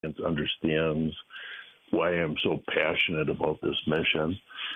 understands why I'm so passionate about this mission.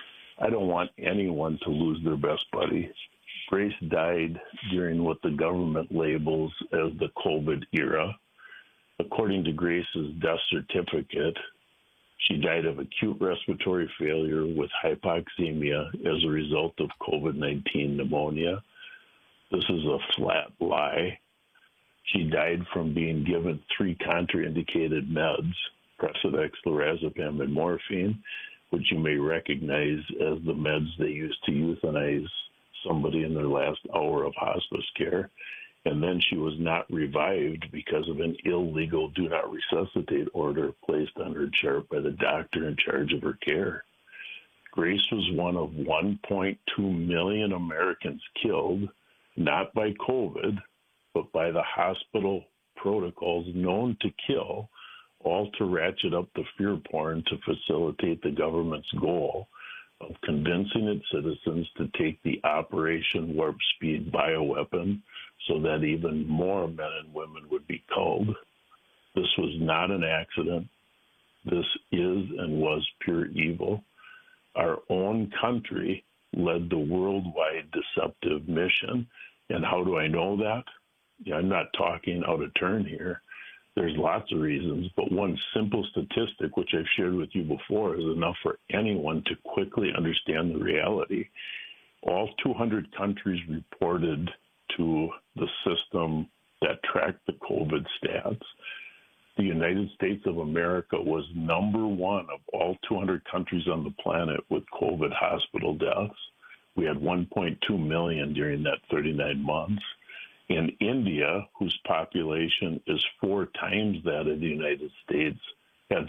I don't want anyone to lose their best buddy. Grace died during what the government labels as the COVID era. According to Grace's death certificate, she died of acute respiratory failure with hypoxemia as a result of COVID-19 pneumonia. This is a flat lie. She died from being given 3 contraindicated meds, Precedex, lorazepam, and morphine, which you may recognize as the meds they use to euthanize somebody in their last hour of hospice care. And then she was not revived because of an illegal do not resuscitate order placed on her chart by the doctor in charge of her care. Grace was one of 1.2 million Americans killed, not by COVID, but by the hospital protocols known to kill, all to ratchet up the fear porn to facilitate the government's goal of convincing its citizens to take the Operation Warp Speed bioweapon so that even more men and women would be culled. This was not an accident. This is and was pure evil. Our own country led the worldwide deceptive mission. And how do I know that? Yeah, I'm not talking out of turn here. There's lots of reasons, but one simple statistic, which I've shared with you before, is enough for anyone to quickly understand the reality. All 200 countries reported to the system that tracked the COVID stats. The United States of America was number 1 of all 200 countries on the planet with COVID hospital deaths. We had 1.2 million during that 39 months. In India, whose population is 4 times that of the United States, had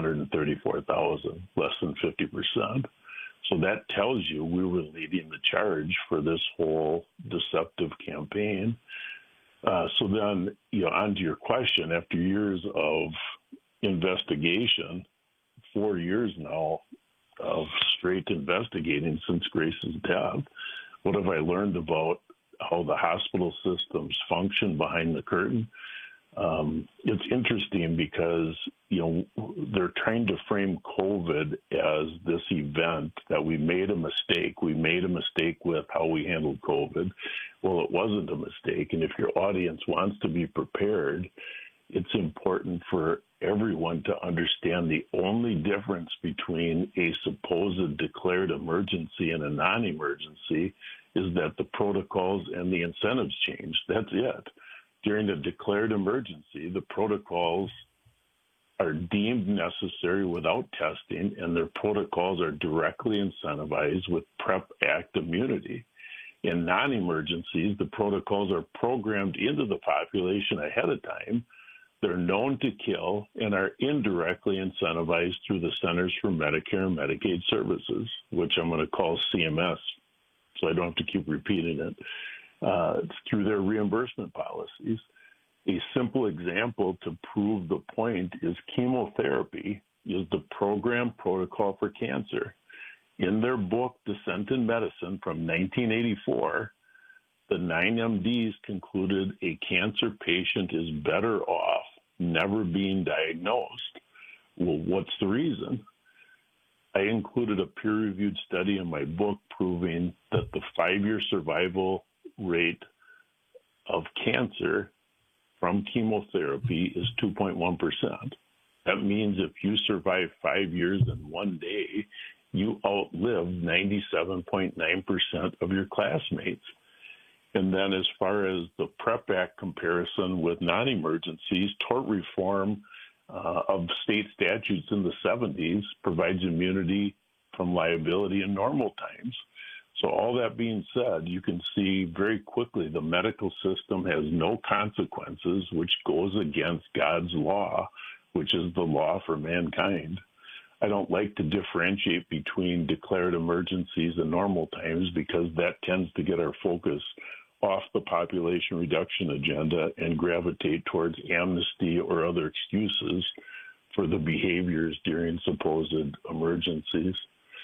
534,000, less than 50%. So that tells you we were leading the charge for this whole deceptive campaign. So then, on to your question, after years of investigation, 4 years now of straight investigating since Grace's death, what have I learned about how the hospital systems function behind the curtain? It's interesting because, they're trying to frame COVID as this event that we made a mistake. We made a mistake with how we handled COVID. Well, it wasn't a mistake. And if your audience wants to be prepared, it's important for everyone to understand the only difference between a supposed declared emergency and a non-emergency is that the protocols and the incentives changed. That's it. During a declared emergency, the protocols are deemed necessary without testing, and their protocols are directly incentivized with PrEP Act immunity. In non-emergencies, the protocols are programmed into the population ahead of time. They're known to kill and are indirectly incentivized through the Centers for Medicare and Medicaid Services, which I'm going to call CMS, so I don't have to keep repeating it. It's through their reimbursement policies. A simple example to prove the point is chemotherapy is the program protocol for cancer. In their book, Descent in Medicine from 1984, the 9 MDs concluded a cancer patient is better off never being diagnosed. Well, what's the reason? I included a peer-reviewed study in my book proving that the 5-year survival rate of cancer from chemotherapy is 2.1%. That means if you survive 5 years and 1 day, you outlive 97.9% of your classmates. And then as far as the PrEP Act comparison with non-emergencies, tort reform of state statutes in the 70s provides immunity from liability in normal times. So all that being said, you can see very quickly the medical system has no consequences, which goes against God's law, which is the law for mankind. I don't like to differentiate between declared emergencies and normal times because that tends to get our focus off the population reduction agenda and gravitate towards amnesty or other excuses for the behaviors during supposed emergencies.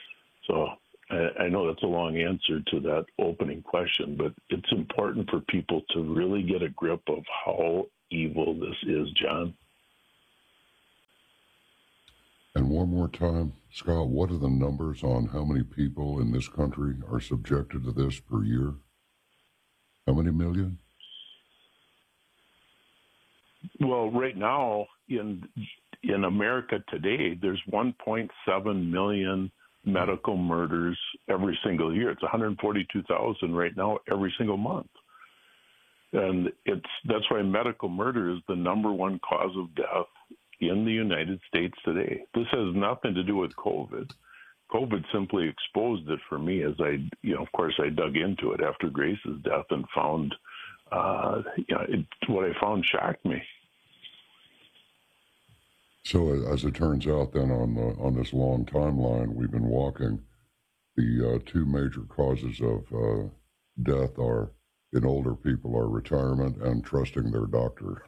So I know that's a long answer to that opening question, but it's important for people to really get a grip of how evil this is, John. one more time, Scott? What are the numbers on how many people in this country are subjected to this per year? How many million? Well, right now in America today, there's 1.7 million medical murders every single year. It's 142,000 right now every single month. And that's why medical murder is the number one cause of death in the United States today. This has nothing to do with COVID. COVID simply exposed it for me as of course I dug into it after Grace's death and found, what I found shocked me. So as it turns out then on this long timeline we've been walking, the two major causes of death are in older people are retirement and trusting their doctor.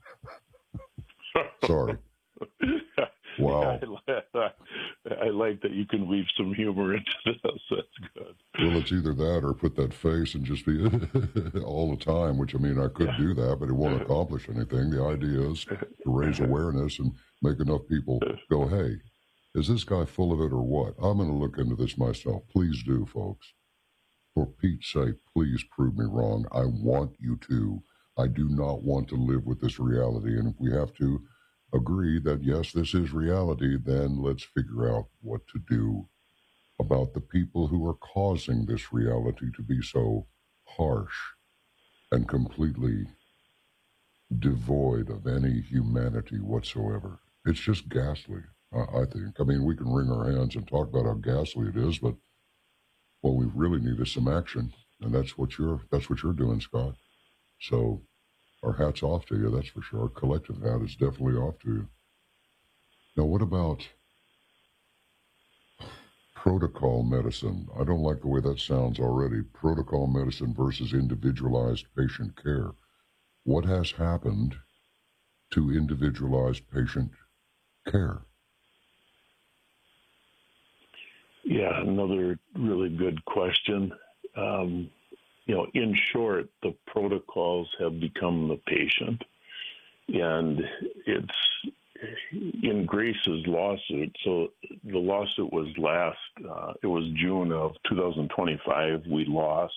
Sorry. Wow. I like that you can weave some humor into this. That's good. Well, it's either that or put that face and just be all the time, which, I mean, I could do that, but it won't accomplish anything. The idea is to raise awareness and make enough people go, hey, is this guy full of it or what? I'm going to look into this myself. Please do, folks. For Pete's sake, please prove me wrong. I want you to. I do not want to live with this reality. And if we have to agree that, yes, this is reality, then let's figure out what to do about the people who are causing this reality to be so harsh and completely devoid of any humanity whatsoever. It's just ghastly, I think. I mean, we can wring our hands and talk about how ghastly it is, but what we really need is some action, and that's what you're doing, Scott. So our hat's off to you, that's for sure. Our collective hat is definitely off to you. Now, what about protocol medicine? I don't like the way that sounds already. Protocol medicine versus individualized patient care. What has happened to individualized patient care? Yeah, another really good question. In short, the protocols have become the patient. And it's in Grace's lawsuit. So the lawsuit was it was June of 2025. We lost.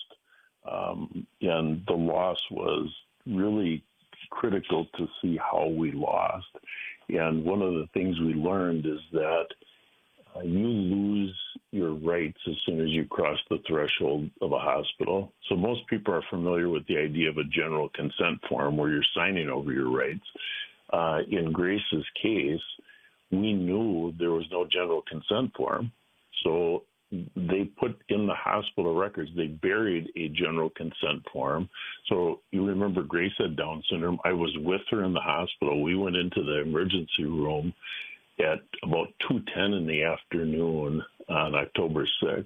And the loss was really critical to see how we lost. And one of the things we learned is that you lose your rights as soon as you cross the threshold of a hospital. So most people are familiar with the idea of a general consent form where you're signing over your rights. In Grace's case, we knew there was no general consent form. So they put in the hospital records, they buried a general consent form. So you remember Grace had Down syndrome. I was with her in the hospital. We went into the emergency room at about 2:10 in the afternoon on October 6th.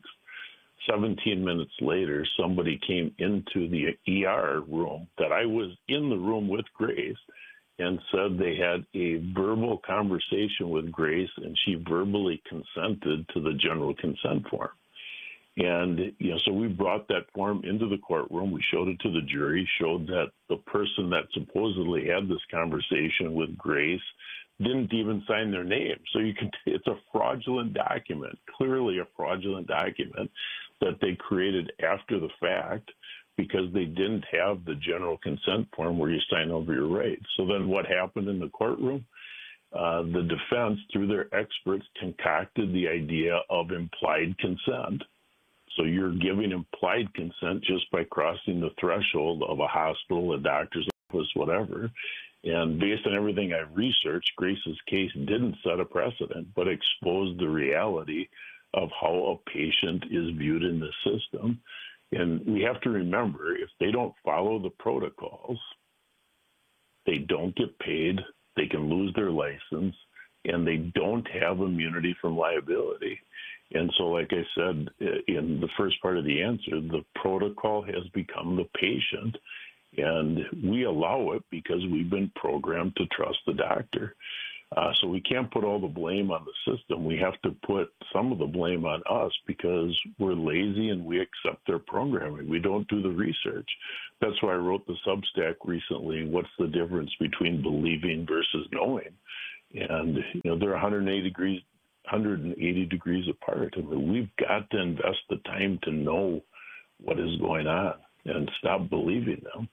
17 minutes later, somebody came into the ER room that I was in the room with Grace and said they had a verbal conversation with Grace, and she verbally consented to the general consent form. And, so we brought that form into the courtroom. We showed it to the jury, showed that the person that supposedly had this conversation with Grace didn't even sign their name. So it's a fraudulent document, clearly a fraudulent document that they created after the fact because they didn't have the general consent form where you sign over your rights. So then what happened in the courtroom? The defense, through their experts, concocted the idea of implied consent. So you're giving implied consent just by crossing the threshold of a hospital, a doctor's office, whatever. And based on everything I've researched, Grace's case didn't set a precedent, but exposed the reality of how a patient is viewed in the system. And we have to remember, if they don't follow the protocols, they don't get paid, they can lose their license, and they don't have immunity from liability. And so, like I said in the first part of the answer, the protocol has become the patient. And we allow it because we've been programmed to trust the doctor. So we can't put all the blame on the system. We have to put some of the blame on us because we're lazy and we accept their programming. We don't do the research. That's why I wrote the Substack recently, what's the difference between believing versus knowing? And, there are 180 180 degrees apart. I mean, we've got to invest the time to know what is going on and stop believing them.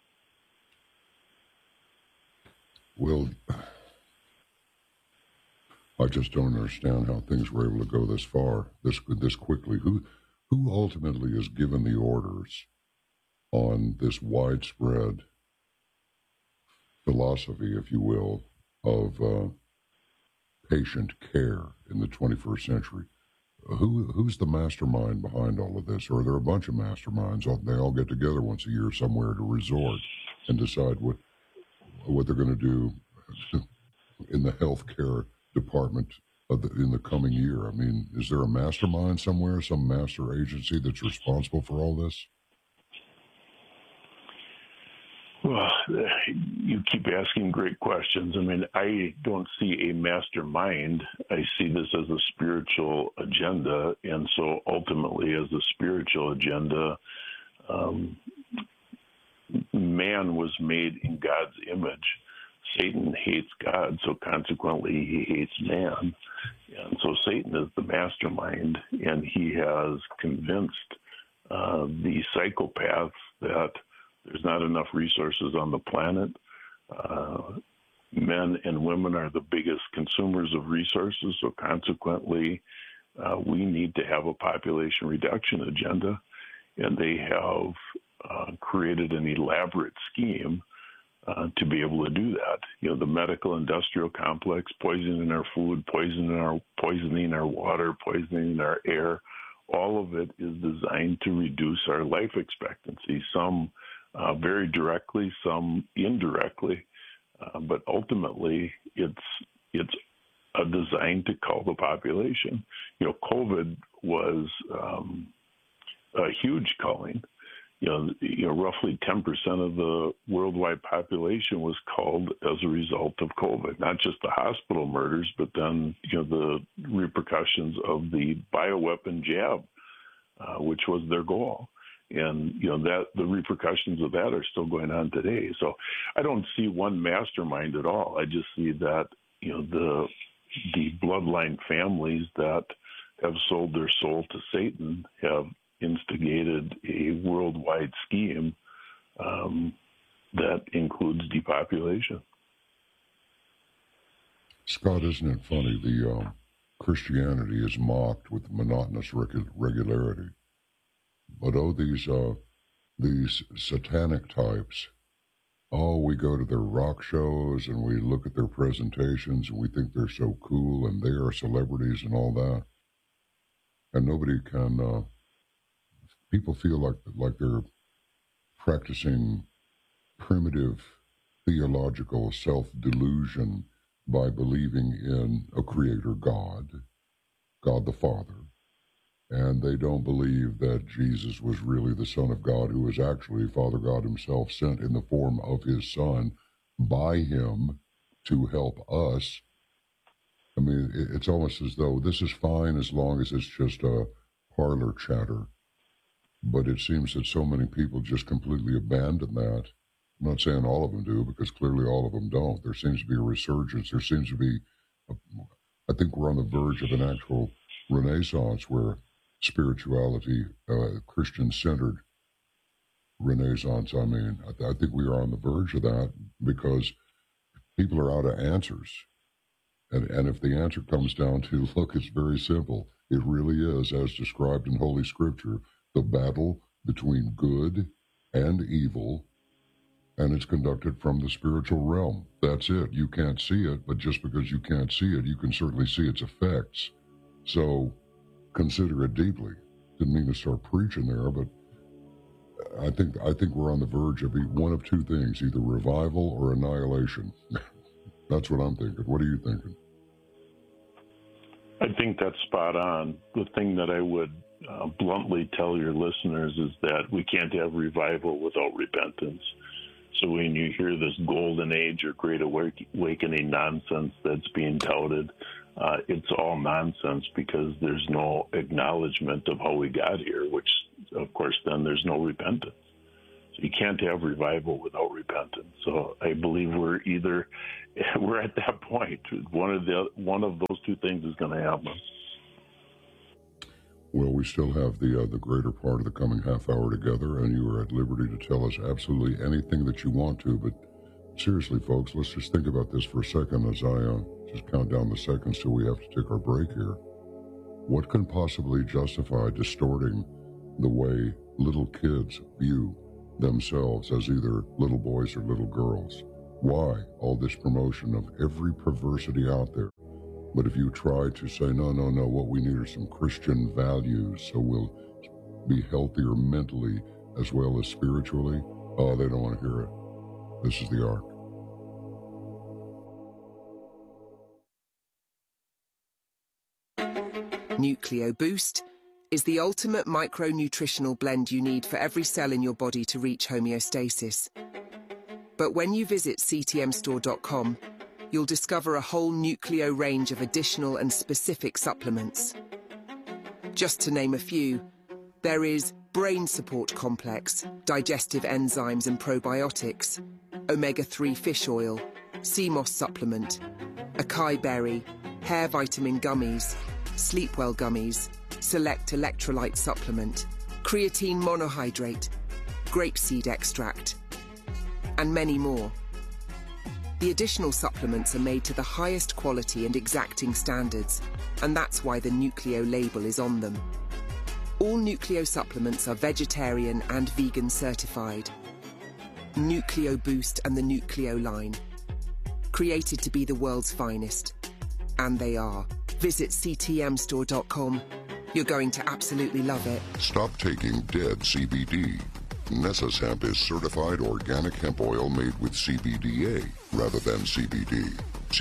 Well, I just don't understand how things were able to go this far, this quickly. Who ultimately is given the orders on this widespread philosophy, if you will, of patient care in the 21st century? Who's the mastermind behind all of this? Or are there a bunch of masterminds? They all get together once a year somewhere to resort and decide what they're going to do in the healthcare department in the coming year. I mean, is there a mastermind somewhere, some master agency that's responsible for all this? Well, you keep asking great questions. I mean, I don't see a mastermind. I see this as a spiritual agenda. And so ultimately, as a spiritual agenda, man was made in God's image. Satan hates God, so consequently he hates man. And so Satan is the mastermind, and he has convinced the psychopaths that there's not enough resources on the planet. Men and women are the biggest consumers of resources, so consequently we need to have a population reduction agenda. And they have created an elaborate scheme to be able to do that. You know, the medical industrial complex, poisoning our food, poisoning our water, poisoning our air, all of it is designed to reduce our life expectancy, some very directly, some indirectly, but ultimately it's a design to cull the population. You know, COVID was a huge culling. You know, roughly 10% of the worldwide population was culled as a result of COVID. Not just the hospital murders, but then the repercussions of the bioweapon jab, which was their goal. And that the repercussions of that are still going on today. So I don't see one mastermind at all. I just see that the bloodline families that have sold their soul to Satan have instigated a worldwide scheme that includes depopulation. Scott, isn't it funny? The Christianity is mocked with monotonous regularity. But these satanic types, we go to their rock shows and we look at their presentations and we think they're so cool and they are celebrities and all that. And nobody can, people feel like they're practicing primitive theological self-delusion by believing in a creator God, God the Father. And they don't believe that Jesus was really the Son of God, who was actually Father God himself sent in the form of his Son by him to help us. I mean, it's almost as though this is fine as long as it's just a parlor chatter. But it seems that so many people just completely abandon that. I'm not saying all of them do, because clearly all of them don't. There seems to be a resurgence. There seems to be, I think we're on the verge of an actual renaissance where spirituality, Christian-centered renaissance, I mean. I think we are on the verge of that because people are out of answers. And if the answer comes down to, look, it's very simple. It really is, as described in Holy Scripture, the battle between good and evil, and it's conducted from the spiritual realm. That's it. You can't see it, but just because you can't see it, you can certainly see its effects. So consider it deeply. Didn't mean to start preaching there, but I think we're on the verge of one of two things, either revival or annihilation. That's what I'm thinking. What are you thinking? I think that's spot on. The thing that I would bluntly tell your listeners is that we can't have revival without repentance. So when you hear this golden age or great awakening nonsense that's being touted, it's all nonsense because there's no acknowledgement of how we got here, which, of course, then there's no repentance. So you can't have revival without repentance. So I believe we're at that point. One of those two things is going to happen. Well, we still have the greater part of the coming half hour together, and you are at liberty to tell us absolutely anything that you want to. But seriously, folks, let's just think about this for a second as I just count down the seconds till we have to take our break here. What can possibly justify distorting the way little kids view themselves as either little boys or little girls? Why all this promotion of every perversity out there? But if you try to say, no, what we need are some Christian values so we'll be healthier mentally as well as spiritually, oh, they don't want to hear it. This is the Ark. Nucleo Boost is the ultimate micronutritional blend you need for every cell in your body to reach homeostasis. But when you visit ctmstore.com, you'll discover a whole Nucleo range of additional and specific supplements. Just to name a few, there is Brain Support Complex, digestive enzymes and probiotics, omega-3 fish oil, sea moss supplement, acai berry, hair vitamin gummies, Sleepwell gummies, select electrolyte supplement, creatine monohydrate, grapeseed extract, and many more. The additional supplements are made to the highest quality and exacting standards, and that's why the Nucleo label is on them. All Nucleo supplements are vegetarian and vegan certified. Nucleo Boost and the Nucleo line, created to be the world's finest. And they are. Visit ctmstore.com. You're going to absolutely love it. Stop taking dead CBD. Nessus Hemp is certified organic hemp oil made with CBDA rather than CBD.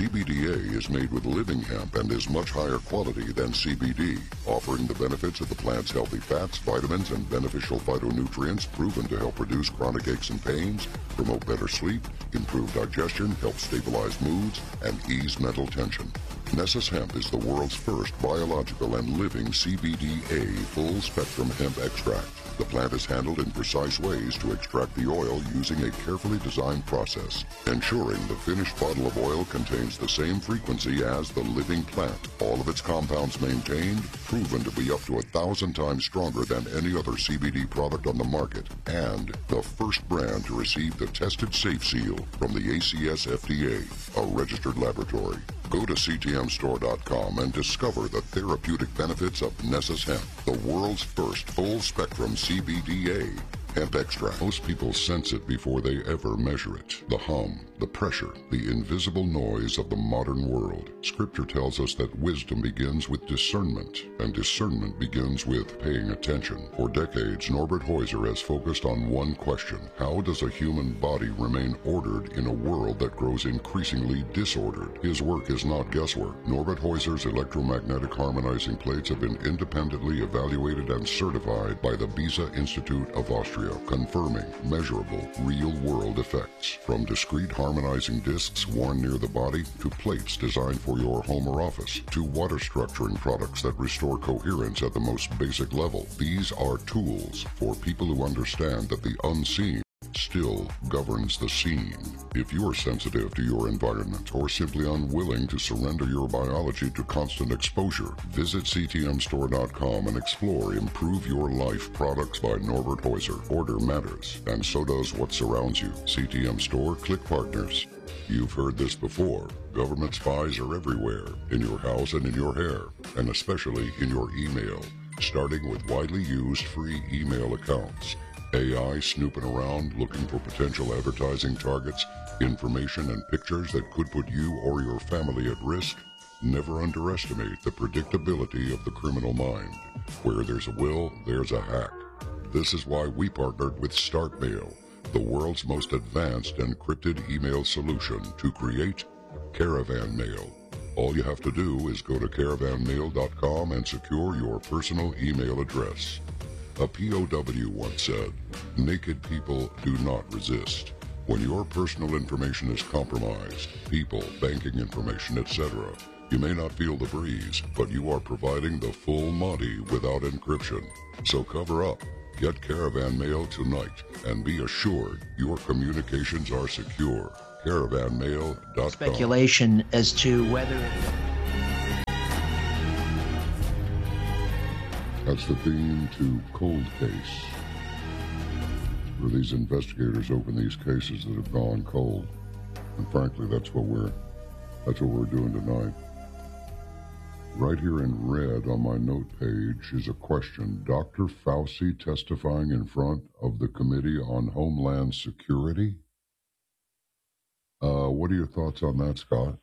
CBDA is made with living hemp and is much higher quality than CBD, offering the benefits of the plant's healthy fats, vitamins, and beneficial phytonutrients proven to help reduce chronic aches and pains, promote better sleep, improve digestion, help stabilize moods, and ease mental tension. Nessus Hemp is the world's first biological and living CBDA full-spectrum hemp extract. The plant is handled in precise ways to extract the oil using a carefully designed process, ensuring the finished bottle of oil contains the same frequency as the living plant. All of its compounds maintained, proven to be up to 1,000 times stronger than any other CBD product on the market, and the first brand to receive the Tested Safe Seal from the ACS FDA, a registered laboratory. Go to ctmstore.com and discover the therapeutic benefits of Nessus Hemp, the world's first full-spectrum CBDA hemp extract. Most people sense it before they ever measure it. The hum, the pressure, the invisible noise of the modern world. Scripture tells us that wisdom begins with discernment, and discernment begins with paying attention. For decades, Norbert Heuser has focused on one question: how does a human body remain ordered in a world that grows increasingly disordered? His work is not guesswork. Norbert Heuser's electromagnetic harmonizing plates have been independently evaluated and certified by the Beza Institute of Austria, confirming measurable, real-world effects. From discrete harmonizing discs worn near the body, to plates designed for your home or office, to water structuring products that restore coherence at the most basic level. These are tools for people who understand that the unseen still governs the scene. If you're sensitive to your environment or simply unwilling to surrender your biology to constant exposure, visit ctmstore.com and explore Improve Your Life products by Norbert Heuser. Order matters, and so does what surrounds you. CTM Store, click partners. You've heard this before. Government spies are everywhere, in your house and in your hair, and especially in your email, starting with widely used free email accounts. AI snooping around looking for potential advertising targets, information and pictures that could put you or your family at risk. Never underestimate the predictability of the criminal mind. Where there's a will, there's a hack. This is why we partnered with StarkMail, the world's most advanced encrypted email solution, to create Caravan Mail. All you have to do is go to caravanmail.com and secure your personal email address. A POW once said, "Naked people do not resist." When your personal information is compromised, people, banking information, etc., you may not feel the breeze, but you are providing the full Monty without encryption. So cover up, get Caravan Mail tonight, and be assured your communications are secure. Caravanmail.com. Speculation as to whether That's the theme to Cold Case, where these investigators open these cases that have gone cold. And frankly, that's what we're doing tonight. Right here in red on my note page is a question. Dr. Fauci testifying in front of the Committee on Homeland Security. What are your thoughts on that, Scott?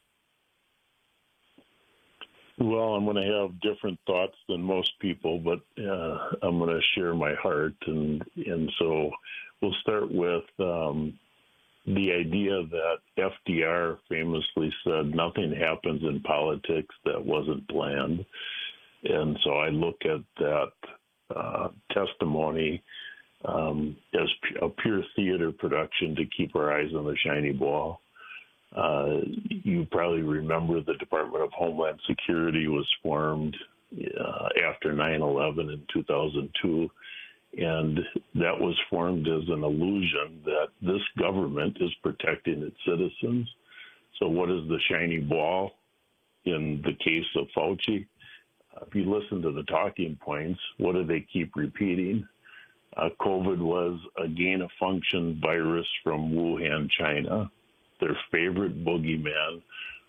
Well, I'm going to have different thoughts than most people, but I'm going to share my heart. And so we'll start with the idea that FDR famously said nothing happens in politics that wasn't planned. And so I look at that testimony as a pure theater production to keep our eyes on the shiny ball. You probably remember the Department of Homeland Security was formed after 9/11 in 2002, and that was formed as an illusion that this government is protecting its citizens. So what is the shiny ball in the case of Fauci? If you listen to the talking points, what do they keep repeating? COVID was a gain-of-function virus from Wuhan, China. Their favorite boogeymen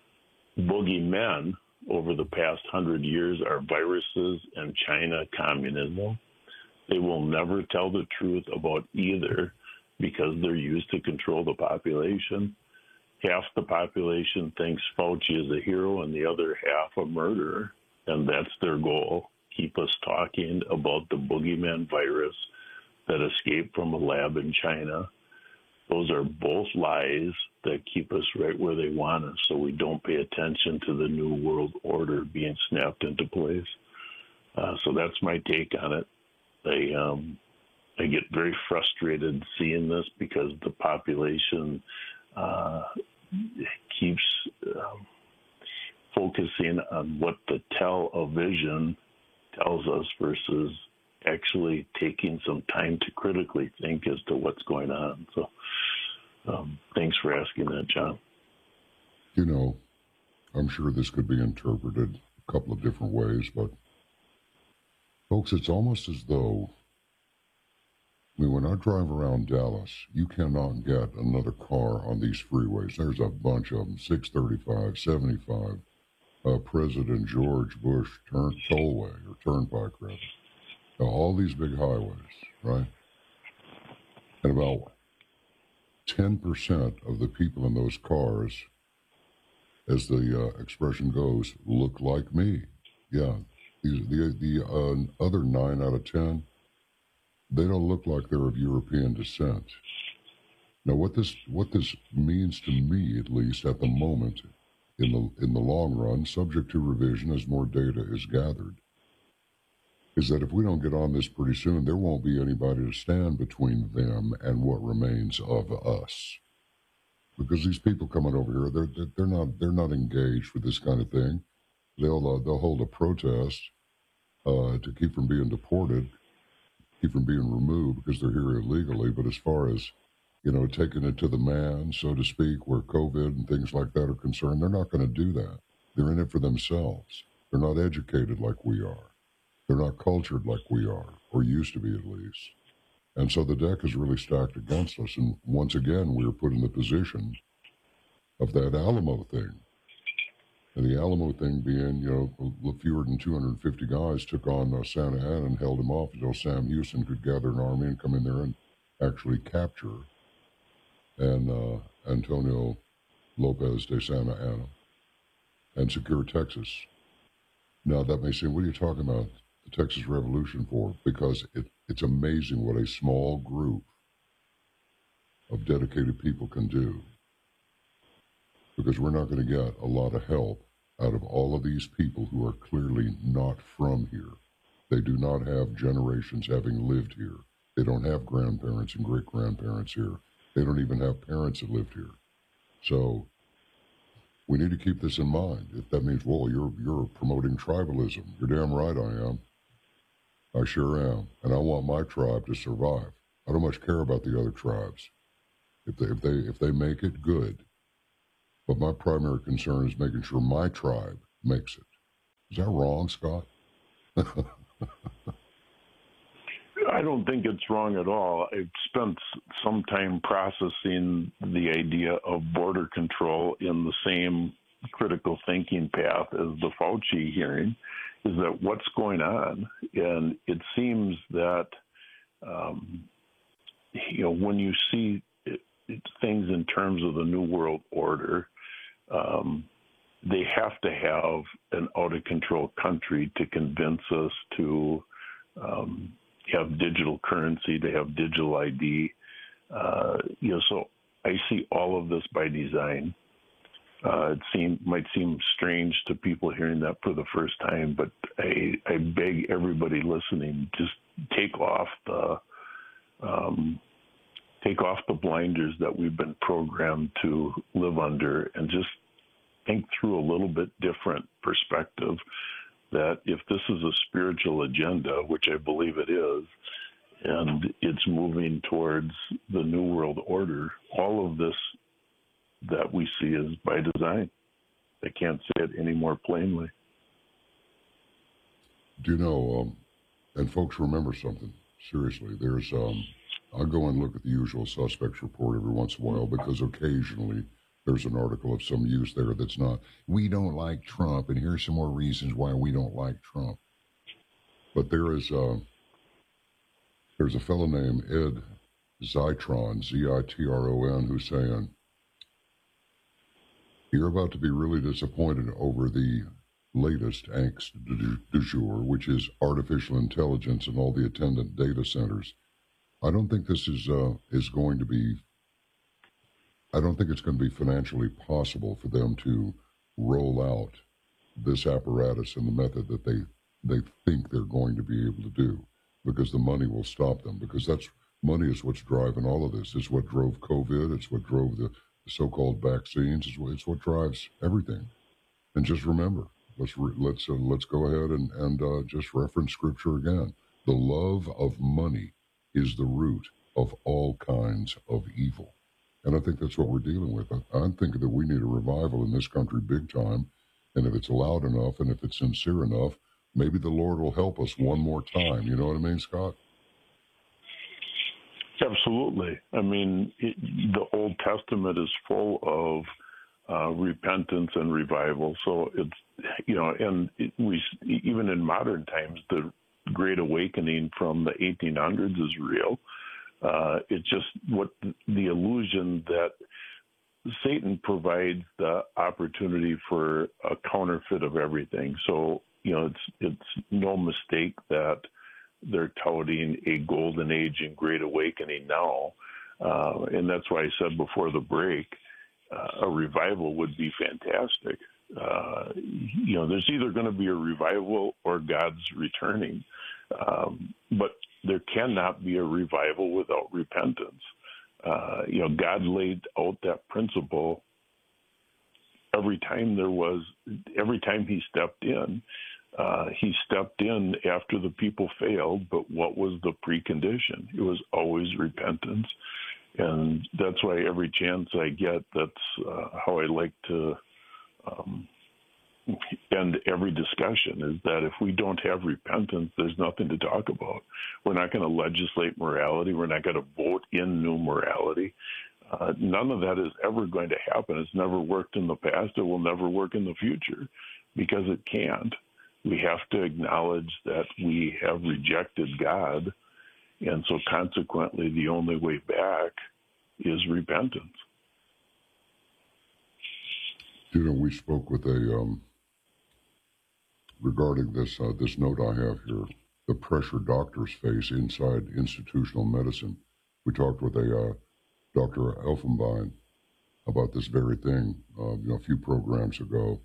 over the past 100 years are viruses and China communism. They will never tell the truth about either because they're used to control the population. Half the population thinks Fauci is a hero and the other half a murderer, and that's their goal. Keep us talking about the boogeyman virus that escaped from a lab in China. Those are both lies that keep us right where they want us, so we don't pay attention to the new world order being snapped into place. So that's my take on it. I get very frustrated seeing this because the population keeps focusing on what the television tells us versus actually taking some time to critically think as to what's going on. So thanks for asking that, John. You know, I'm sure this could be interpreted a couple of different ways, but folks, it's almost as though, when I drive around Dallas, you cannot get another car on these freeways. There's a bunch of them, 635, 75, President George Bush Tollway, or Turnpike, rather. Now, all these big highways, right? And about 10% of the people in those cars, as the expression goes, look like me. Yeah, the other 9 out of 10, they don't look like they're of European descent. Now, what this means to me, at least at the moment, in the long run, subject to revision as more data is gathered, is that if we don't get on this pretty soon, there won't be anybody to stand between them and what remains of us. Because these people coming over here, they're not engaged with this kind of thing. They'll hold a protest to keep from being deported, keep from being removed because they're here illegally. But as far as, taking it to the man, so to speak, where COVID and things like that are concerned, they're not going to do that. They're in it for themselves. They're not educated like we are. They're not cultured like we are, or used to be at least. And so the deck is really stacked against us. And once again, we are put in the position of that Alamo thing. And the Alamo thing being, fewer than 250 guys took on Santa Ana and held him off until Sam Houston could gather an army and come in there and actually capture Antonio Lopez de Santa Ana and secure Texas. Now, that may seem, what are you talking about the Texas Revolution for? Because it's amazing what a small group of dedicated people can do. Because we're not going to get a lot of help out of all of these people who are clearly not from here. They do not have generations having lived here. They don't have grandparents and great-grandparents here. They don't even have parents that lived here. So we need to keep this in mind. If that means, well, you're promoting tribalism, you're damn right I am. I sure am. And I want my tribe to survive. I don't much care about the other tribes. If they make it, good. But my primary concern is making sure my tribe makes it. Is that wrong, Scott? I don't think it's wrong at all. I've spent some time processing the idea of border control in the same critical thinking path as the Fauci hearing, is that what's going on? And it seems that, when you see things in terms of the New World Order, they have to have an out-of-control country to convince us to have digital currency, to have digital ID. So I see all of this by design. It might seem strange to people hearing that for the first time, but I beg everybody listening, just take off the blinders that we've been programmed to live under, and just think through a little bit different perspective. That if this is a spiritual agenda, which I believe it is, and it's moving towards the New World Order, all of this that we see is by design. I can't say it any more plainly. Do you know, and folks, remember something, seriously, there's, I go and look at the Usual Suspects report every once in a while, because occasionally there's an article of some use there that's not, we don't like Trump, and here's some more reasons why we don't like Trump. But there's a fellow named Ed Zitron, Zitron, who's saying, you're about to be really disappointed over the latest angst du jour, which is artificial intelligence and all the attendant data centers. I don't think this is going to be, I don't think it's going to be financially possible for them to roll out this apparatus in the method that they think they're going to be able to do, because the money will stop them, because money is what's driving all of this. It's what drove COVID. It's what drove the so-called vaccines. It's what drives everything. And just remember, let's go ahead and just reference scripture again. The love of money is the root of all kinds of evil. And I think that's what we're dealing with. I'm thinking that we need a revival in this country big time. And if it's loud enough and if it's sincere enough, maybe the Lord will help us one more time. You know what I mean, Scott? Absolutely. I mean, the Old Testament is full of repentance and revival. So it's, even in modern times, the Great Awakening from the 1800s is real. It's just the illusion that Satan provides the opportunity for a counterfeit of everything. So, it's no mistake that they're touting a golden age and great awakening now. And that's why I said before the break, a revival would be fantastic. There's either going to be a revival or God's returning. But there cannot be a revival without repentance. God laid out that principle every time he stepped in. He stepped in after the people failed, but what was the precondition? It was always repentance. And that's why every chance I get, that's how I like to end every discussion, is that if we don't have repentance, there's nothing to talk about. We're not going to legislate morality. We're not going to vote in new morality. None of that is ever going to happen. It's never worked in the past. It will never work in the future, because it can't. We have to acknowledge that we have rejected God, and so consequently the only way back is repentance. We spoke with regarding this note I have here, the pressure doctors face inside institutional medicine. We talked with a Dr. Elfenbein about this very thing a few programs ago.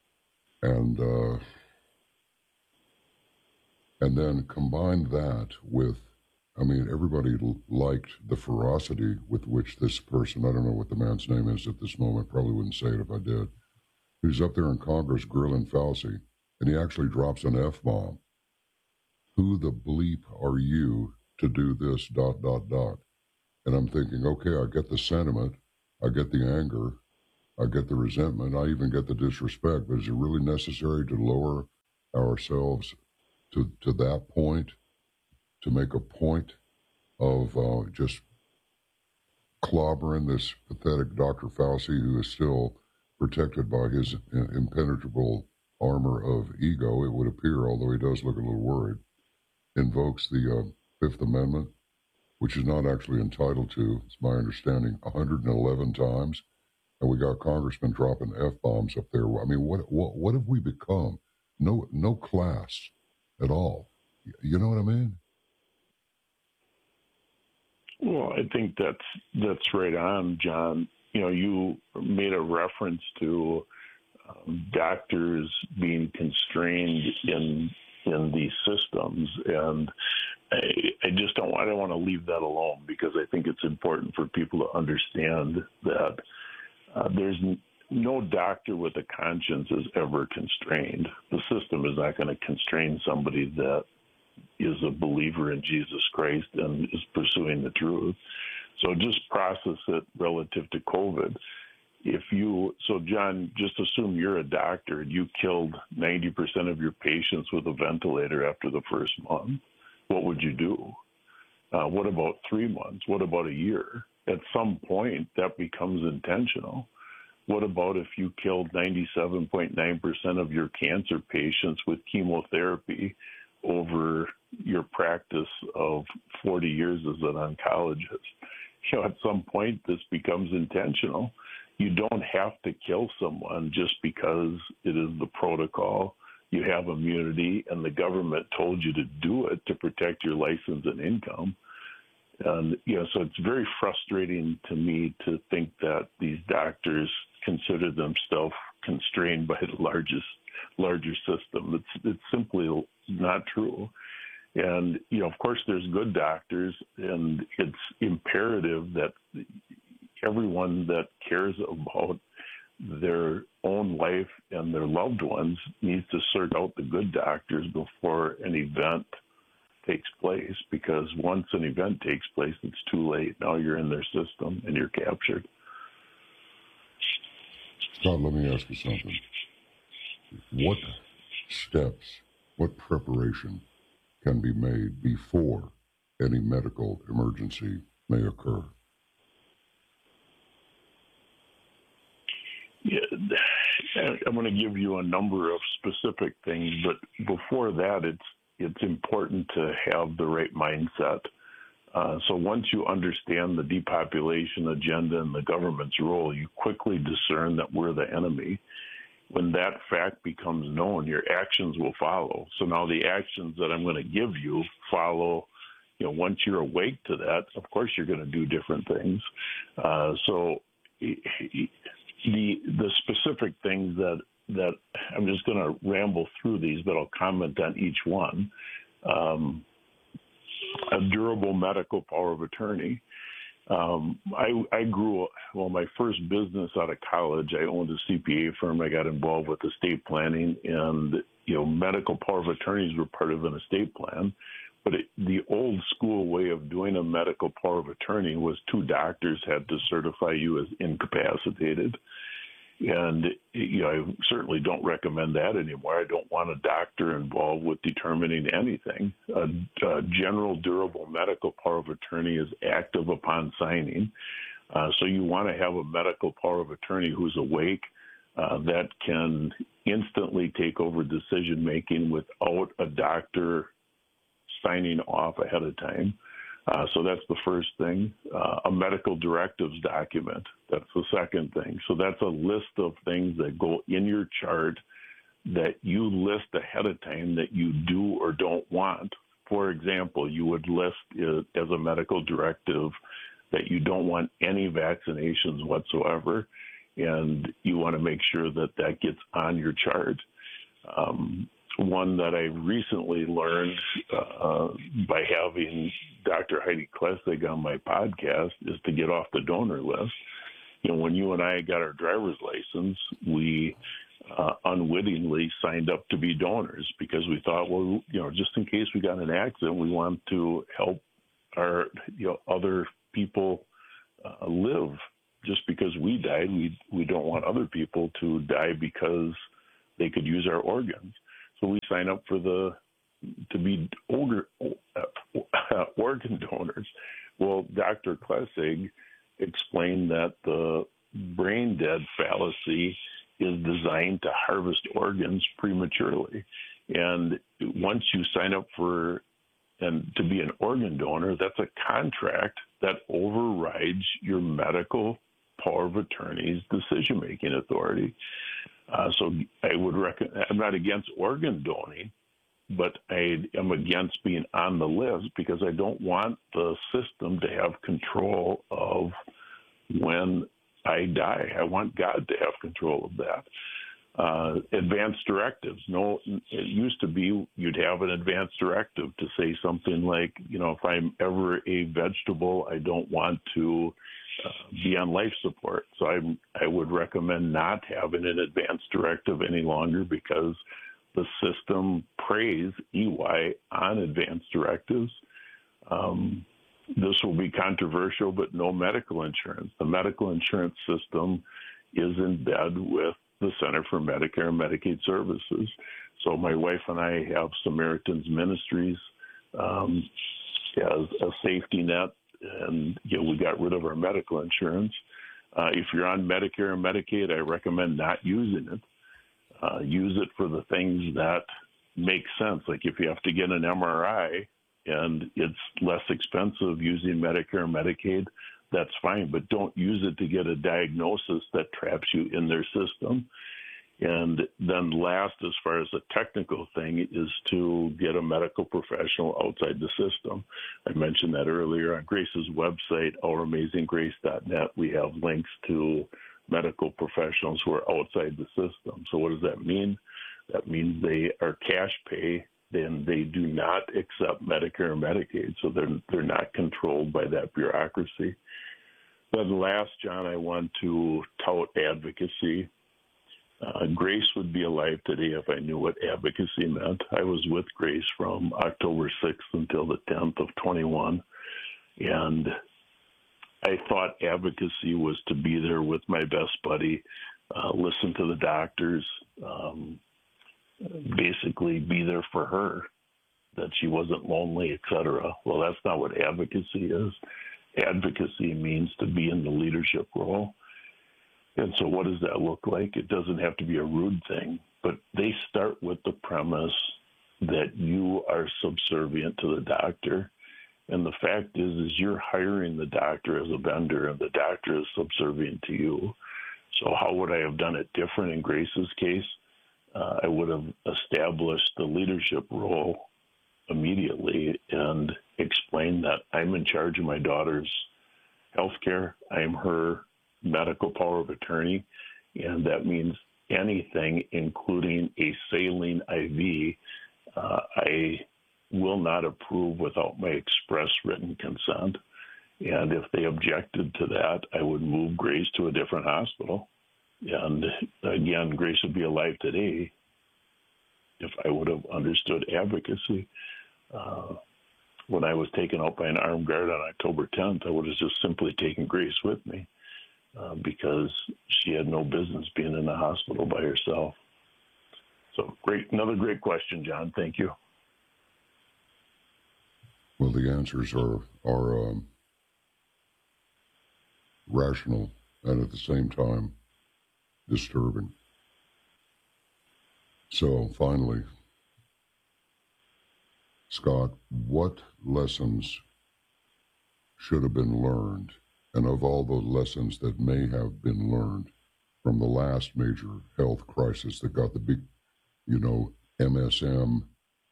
And then combine that with, everybody liked the ferocity with which this person, I don't know what the man's name is at this moment, probably wouldn't say it if I did, who's up there in Congress grilling Fauci, and he actually drops an F-bomb. Who the bleep are you to do this, ... And I'm thinking, okay, I get the sentiment, I get the anger, I get the resentment, I even get the disrespect, but is it really necessary to lower ourselves to that point to make a point of just clobbering this pathetic Dr. Fauci, who is still protected by his impenetrable armor of ego, it would appear, although he does look a little worried, invokes the Fifth Amendment, which is not actually entitled to, it's my understanding, 111 times. And we got congressmen dropping F-bombs up there. I mean, what have we become? No class at all. You know what I mean? Well, I think that's right on, John. You know, you made a reference to doctors being constrained in these systems, and I don't want to leave that alone, because I think it's important for people to understand that there's no doctor with a conscience is ever constrained. The system is not going to constrain somebody that is a believer in Jesus Christ and is pursuing the truth. So just process it relative to COVID. John, just assume you're a doctor and you killed 90% of your patients with a ventilator after the first month. What would you do? What about 3 months? What about a year? At some point, that becomes intentional. What about if you killed 97.9% of your cancer patients with chemotherapy over your practice of 40 years as an oncologist? You know, at some point, this becomes intentional. You don't have to kill someone just because it is the protocol. You have immunity, and the government told you to do it to protect your license and income. And, you know, so it's very frustrating to me to think that these doctors consider themselves constrained by the larger system. It's simply not true. And, you know, of course, there's good doctors, and it's imperative that everyone that cares about their own life and their loved ones needs to sort out the good doctors before an event takes place, because once an event takes place, it's too late. Now you're in their system and you're captured. Scott, let me ask you something. What steps, what preparation can be made before any medical emergency may occur? Yeah, I'm going to give you a number of specific things, but before that, it's important to have the right mindset. So once you understand the depopulation agenda and the government's role, you quickly discern that we're the enemy. When that fact becomes known, your actions will follow. So now the actions that I'm going to give you follow. You know, once you're awake to that, of course you're going to do different things. So the specific things that I'm just going to ramble through these, but I'll comment on each one. A durable medical power of attorney. My first business out of college, I owned a CPA firm. I got involved with estate planning, and, you know, medical power of attorneys were part of an estate plan. But the old school way of doing a medical power of attorney was 2 doctors had to certify you as incapacitated. And, you know, I certainly don't recommend that anymore. I don't want a doctor involved with determining anything. A general durable medical power of attorney is active upon signing. So you want to have a medical power of attorney who's awake, that can instantly take over decision-making without a doctor signing off ahead of time. So that's the first thing. A medical directives document, that's the second thing. So that's a list of things that go in your chart that you list ahead of time that you do or don't want. For example, you would list it as a medical directive that you don't want any vaccinations whatsoever, and you want to make sure that that gets on your chart. One that I recently learned by having Dr. Heidi Klessig on my podcast is to get off the donor list. You know, when you and I got our driver's license, we unwittingly signed up to be donors because we thought, well, you know, just in case we got in an accident, we want to help our, you know, other people live. Just because we died, we don't want other people to die because they could use our organs. So we sign up for to be organ donors. Well, Dr. Klessig explained that the brain dead fallacy is designed to harvest organs prematurely. And once you sign up for and to be an organ donor, that's a contract that overrides your medical power of attorney's decision-making authority. So I would recommend, I'm not against organ donating, but I am against being on the list because I don't want the system to have control of when I die. I want God to have control of that. Advanced directives. No, it used to be you'd have an advanced directive to say something like, if I'm ever a vegetable, I don't want to be on life support. So I would recommend not having an advanced directive any longer because the system preys EY on advanced directives. This will be controversial, but no medical insurance. The medical insurance system is in bed with the Center for Medicare and Medicaid Services. So my wife and I have Samaritan's Ministries as a safety net, and we got rid of our medical insurance. If you're on Medicare and Medicaid, I recommend not using it. Use it for the things that make sense. Like if you have to get an MRI and it's less expensive using Medicare and Medicaid, that's fine, but don't use it to get a diagnosis that traps you in their system. And then last, as far as the technical thing, is to get a medical professional outside the system. I mentioned that earlier. On Grace's website, ouramazinggrace.net, we have links to medical professionals who are outside the system. So what does that mean? That means they are cash pay, then they do not accept Medicare and Medicaid, so they're not controlled by that bureaucracy. Then last, John, I want to tout advocacy. Grace would be alive today if I knew what advocacy meant. I was with Grace from October 6th until the 10th of 21, and I thought advocacy was to be there with my best buddy, listen to the doctors, basically be there for her, that she wasn't lonely, etc. Well, that's not what advocacy is. Advocacy means to be in the leadership role. And so what does that look like? It doesn't have to be a rude thing, but they start with the premise that you are subservient to the doctor. And the fact is you're hiring the doctor as a vendor, and the doctor is subservient to you. So how would I have done it different in Grace's case? I would have established the leadership role immediately and explained that I'm in charge of my daughter's health care. I am her medical power of attorney, and that means anything, including a saline IV, I will not approve without my express written consent. And if they objected to that, I would move Grace to a different hospital. And again, Grace would be alive today if I would have understood advocacy. When I was taken out by an armed guard on October 10th, I would have just simply taken Grace with me because she had no business being in the hospital by herself. So another great question, John. Thank you. Well, the answers are rational and at the same time disturbing. So finally, Scott, what lessons should have been learned, and of all the lessons that may have been learned from the last major health crisis that got the big, MSM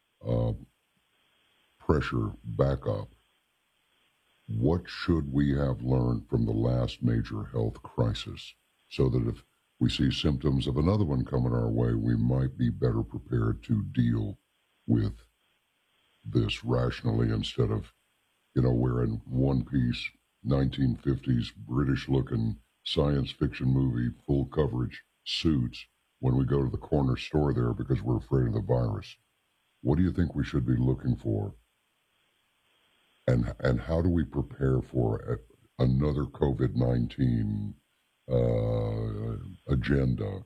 pressure back up, what should we have learned from the last major health crisis so that if we see symptoms of another one coming our way, we might be better prepared to deal with this rationally instead of, wearing one-piece 1950s British-looking science fiction movie full coverage suits when we go to the corner store there because we're afraid of the virus. What do you think we should be looking for? And how do we prepare for another COVID-19 agenda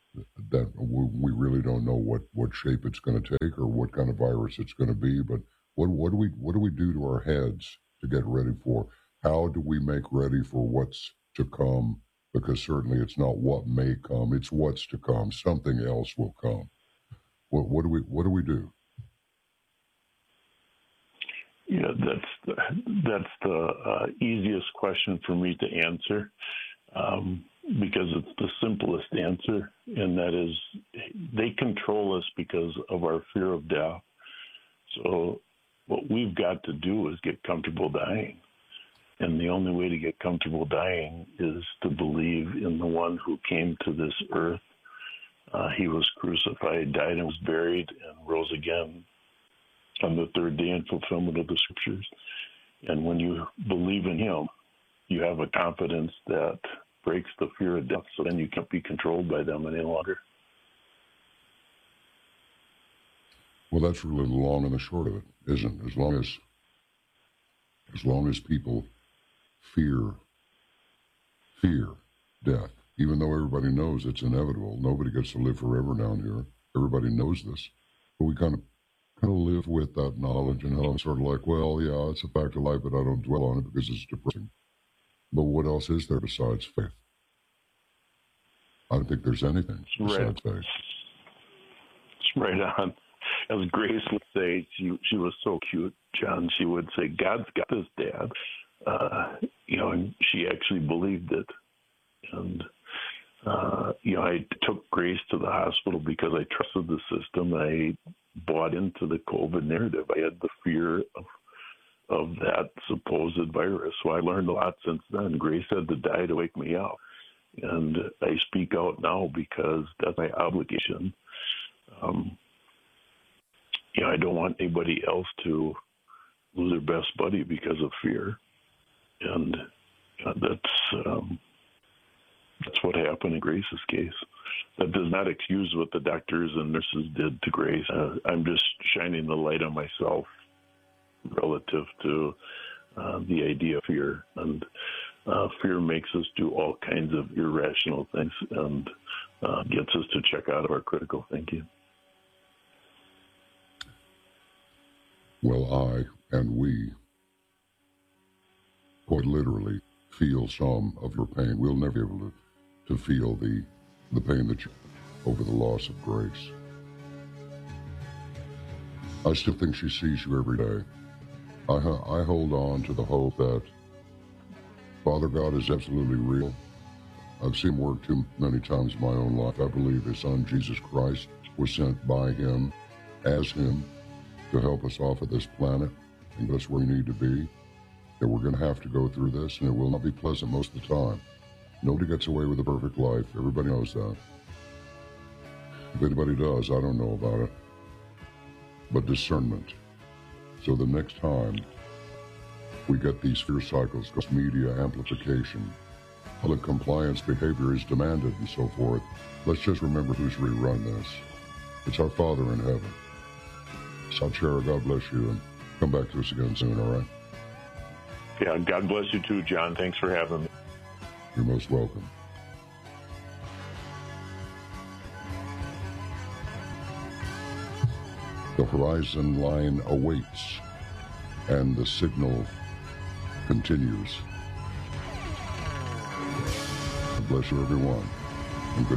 that we really don't know what shape it's going to take or what kind of virus it's going to be, but What do we do to our heads to get ready for? How do we make ready for what's to come? Because certainly it's not what may come; it's what's to come. Something else will come. What do we do? Yeah, that's the easiest question for me to answer, because it's the simplest answer, and that is they control us because of our fear of death. So what we've got to do is get comfortable dying. And the only way to get comfortable dying is to believe in the one who came to this earth. He was crucified, died, and was buried, and rose again on the third day in fulfillment of the scriptures. And when you believe in him, you have a confidence that breaks the fear of death, so then you can't be controlled by them any longer. Well, that's really the long and the short of it, isn't it? As long as people fear death, even though everybody knows it's inevitable. Nobody gets to live forever down here. Everybody knows this. But we kind of live with that knowledge, and I'm sort of like, well, yeah, it's a fact of life, but I don't dwell on it because it's depressing. But what else is there besides faith? I don't think there's anything besides faith. It's right on. As Grace would say, she was so cute, John. She would say, "God's got this, Dad." And she actually believed it. And I took Grace to the hospital because I trusted the system. I bought into the COVID narrative. I had the fear of that supposed virus. So I learned a lot since then. Grace had to die to wake me up. And I speak out now because that's my obligation. I don't want anybody else to lose their best buddy because of fear. And that's what happened in Grace's case. That does not excuse what the doctors and nurses did to Grace. I'm just shining the light on myself relative to the idea of fear. And fear makes us do all kinds of irrational things and gets us to check out of our critical thinking. Well, I and we quite literally feel some of your pain. We'll never be able to feel the pain that you over the loss of Grace. I still think she sees you every day. I hold on to the hope that Father God is absolutely real. I've seen him work too many times in my own life. I believe his son, Jesus Christ, was sent by him, as him, to help us off of this planet and get us where we need to be. That we're going to have to go through this, and it will not be pleasant most of the time. Nobody gets away with a perfect life. Everybody knows that. If anybody does, I don't know about it. But discernment. So the next time we get these fear cycles, because media amplification, public compliance behavior is demanded and so forth, let's just remember who's rerun this. It's our Father in heaven. Satchara, God bless you, and come back to us again soon, all right? Yeah, God bless you too, John. Thanks for having me. You're most welcome. The horizon line awaits, and the signal continues. God bless you, everyone.